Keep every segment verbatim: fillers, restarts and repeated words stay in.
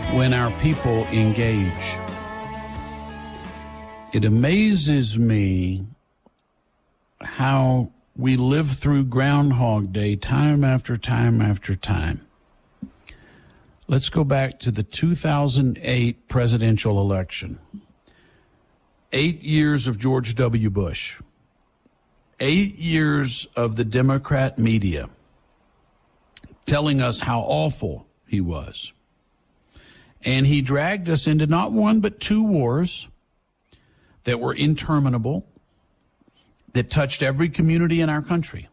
when our people engage. It amazes me how we live through Groundhog Day time after time after time. Let's go back to the two thousand eight presidential election. Eight years of George W. Bush. Eight years of the Democrat media telling us how awful he was. And he dragged us into not one but two wars that were interminable, that touched every community in our country.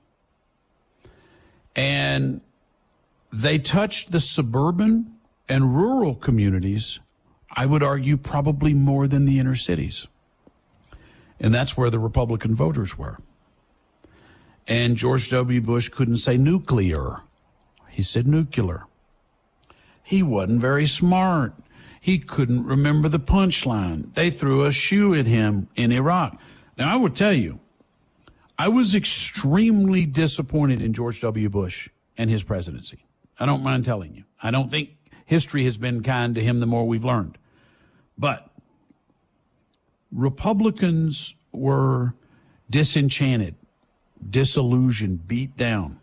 And they touched the suburban and rural communities, I would argue, probably more than the inner cities. And that's where the Republican voters were. And George W. Bush couldn't say nuclear. He said nuclear. He wasn't very smart. He couldn't remember the punchline. They threw a shoe at him in Iraq. Now, I will tell you, I was extremely disappointed in George W. Bush and his presidency. I don't mind telling you. I don't think history has been kind to him the more we've learned. But Republicans were disenchanted, disillusioned, beat down.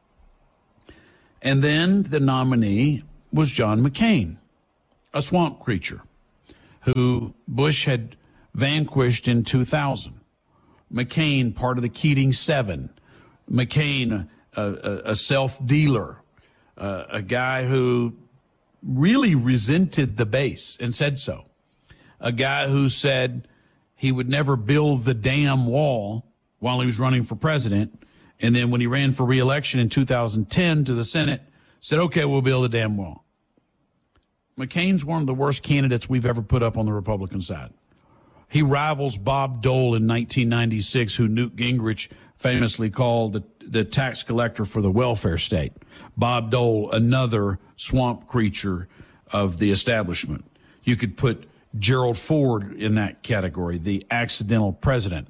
And then the nominee was John McCain, a swamp creature who Bush had vanquished in two thousand. McCain, part of the Keating Seven. McCain, a, a, a self-dealer, uh, a guy who really resented the base and said so. A guy who said he would never build the damn wall while he was running for president. And then when he ran for re-election in two thousand ten to the Senate, said, okay, we'll build a damn wall. McCain's one of the worst candidates we've ever put up on the Republican side. He rivals Bob Dole in nineteen ninety-six, who Newt Gingrich famously called the, the tax collector for the welfare state. Bob Dole, another swamp creature of the establishment. You could put Gerald Ford in that category, the accidental president.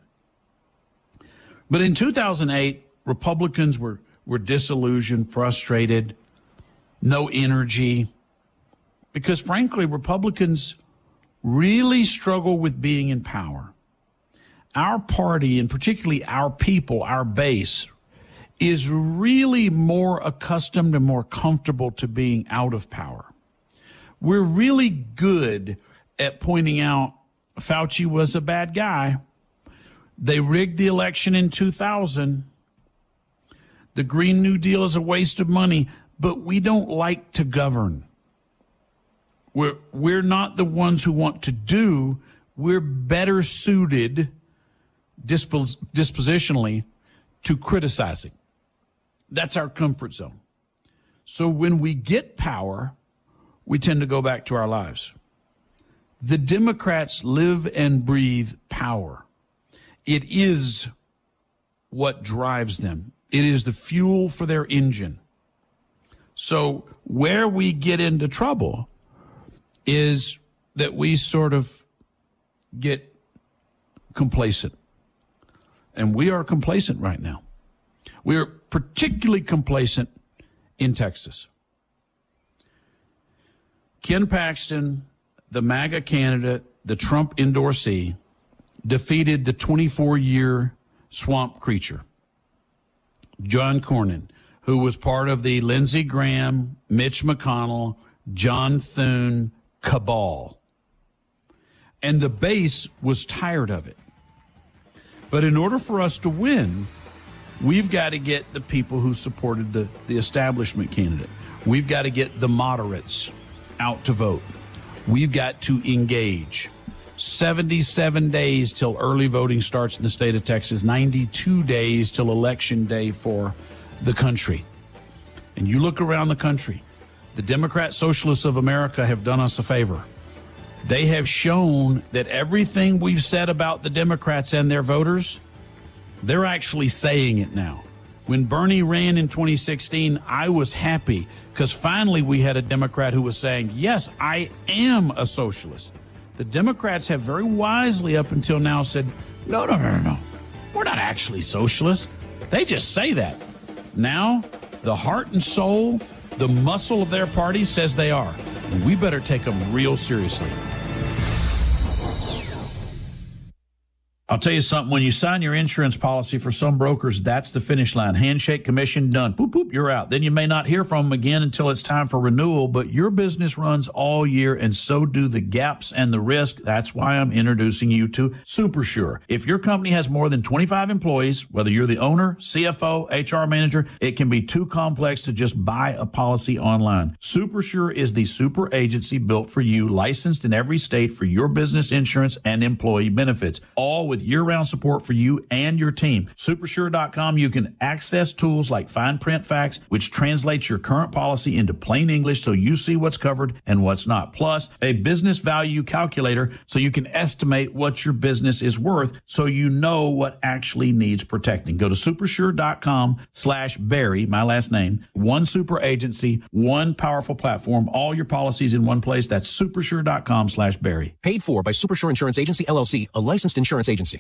But in two thousand eight, Republicans were, were disillusioned, frustrated, no energy, because frankly, Republicans really struggle with being in power. Our party, and particularly our people, our base, is really more accustomed and more comfortable to being out of power. We're really good at pointing out Fauci was a bad guy. They rigged the election in two thousand. The Green New Deal is a waste of money, but we don't like to govern. We're, we're not the ones who want to do. We're better suited dispos- dispositionally to criticizing. That's our comfort zone. So when we get power, we tend to go back to our lives. The Democrats live and breathe power. It is what drives them. It is the fuel for their engine. So where we get into trouble is that we sort of get complacent. And we are complacent right now. We are particularly complacent in Texas. Ken Paxton, the MAGA candidate, the Trump endorsee, defeated the twenty-four-year swamp creature, John Cornyn, who was part of the Lindsey Graham, Mitch McConnell, John Thune cabal. And the base was tired of it. But in order for us to win, we've got to get the people who supported the, the establishment candidate. We've got to get the moderates out to vote. We've got to engage. seventy-seven days till early voting starts in the state of Texas, ninety-two days till election day for the country. And you look around the country, the Democrat Socialists of America have done us a favor. They have shown that everything we've said about the Democrats and their voters, they're actually saying it now. When Bernie ran in twenty sixteen, I was happy because finally we had a Democrat who was saying, yes, I am a socialist. The Democrats have very wisely up until now said, no, no, no, no, no. We're not actually socialists. They just say that. Now, the heart and soul, the muscle of their party says they are. we better take them real seriously. I'll tell you something, when you sign your insurance policy for some brokers, that's the finish line. Handshake, commission, done. Boop, boop, you're out. Then you may not hear from them again until it's time for renewal, but your business runs all year, and so do the gaps and the risk. That's why I'm introducing you to SuperSure. If your company has more than twenty-five employees, whether you're the owner, C F O, H R manager, it can be too complex to just buy a policy online. SuperSure is the super agency built for you, licensed in every state for your business insurance and employee benefits, all with year-round support for you and your team. Supersure dot com, you can access tools like fine print facts, which translates your current policy into plain English so you see what's covered and what's not. Plus, a business value calculator so you can estimate what your business is worth so you know what actually needs protecting. Go to supersure dot com slash Barry, my last name. One super agency, one powerful platform, all your policies in one place. That's supersure dot com slash Barry. Paid for by Supersure Insurance Agency, L L C, a licensed insurance agency.